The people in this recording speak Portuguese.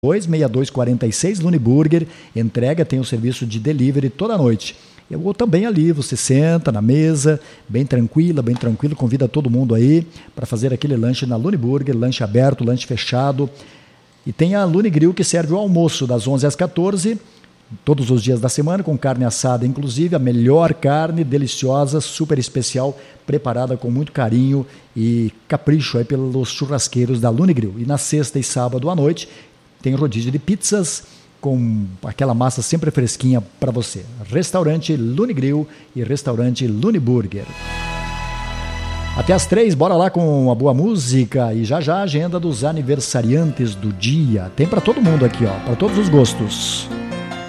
6246 Lune Burger, entrega, tem o serviço de delivery toda noite. Ou também ali, você senta na mesa, bem tranquilo, convida todo mundo aí para fazer aquele lanche na Lune Burger, lanche aberto, lanche fechado. E tem a Lune Grill, que serve o almoço das 11 às 14, todos os dias da semana, com carne assada, inclusive a melhor carne, deliciosa, super especial, preparada com muito carinho e capricho aí pelos churrasqueiros da Lune Grill. E na sexta e sábado à noite tem rodízio de pizzas com aquela massa sempre fresquinha para você. Restaurante Lune Grill e restaurante Lune Burger. Até às 3, bora lá com uma boa música e já a agenda dos aniversariantes do dia. Tem para todo mundo aqui, ó, para todos os gostos.